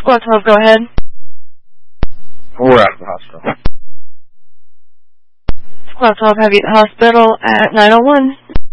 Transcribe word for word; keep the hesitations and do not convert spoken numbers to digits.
Squad twelve, go ahead. We're out of the hospital. Squad twelve, have you at the hospital at nine oh one.